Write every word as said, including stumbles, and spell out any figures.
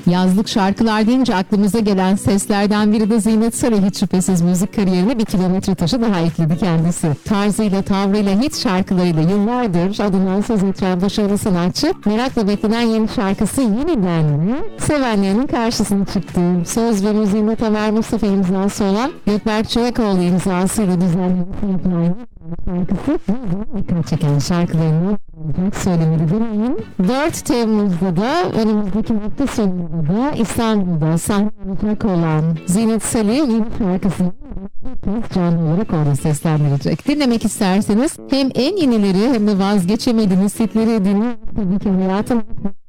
Yazlık şarkılar deyince aklımıza gelen seslerden biri de Zinet Salih. Hiç şüphesiz müzik kariyerine bir kilometre taşı daha ekledi kendisi. Tarzıyla, tavrıyla, hit şarkılarıyla yıllardır adından söz ettiren başarılı sanatçı, merakla beklenen yeni şarkısı Yeniden mi sevenlerinin karşısına çıktı. Söz ve müziğinde Tamer Mustafa imzası olan Gökberk Çolakoğlu imzasıyla düzenlenen şarkısı dikkat çeken şarkılarını söylemeli demeyeyim. dört Temmuz'da da önümüzdeki hafta sonunda da İstanbul'da sahne alacak olan Zinet Salih yeni şarkısını canlı olarak orada seslendirecek. Dinlemek isterseniz hem en yenileri hem de vazgeçemediğiniz hitleri dinleyin. Tabii ki hayatım